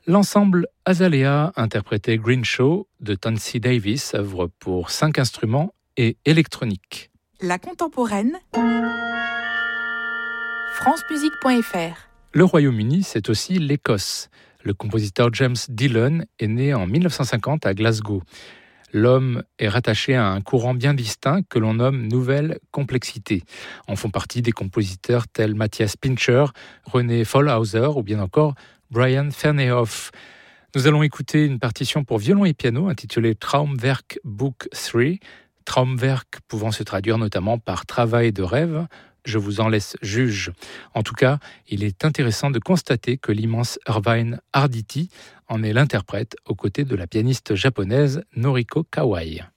L'ensemble Azalea interprétait Green Show de Tansy Davis, œuvre pour 5 instruments et électronique. La contemporaine, francemusique.fr. Le Royaume-Uni, c'est aussi l'Écosse. Le compositeur James Dillon est né en 1950 à Glasgow. L'homme est rattaché à un courant bien distinct que l'on nomme Nouvelle Complexité. En font partie des compositeurs tels Matthias Pincher, René Vollhauser ou bien encore Brian Ferneyhough. Nous allons écouter une partition pour violon et piano intitulée Traumwerk Book 3, Traumwerk pouvant se traduire notamment par travail de rêve. Je vous en laisse juge. En tout cas, il est intéressant de constater que l'immense Irvine Arditi en est l'interprète aux côtés de la pianiste japonaise Noriko Kawai.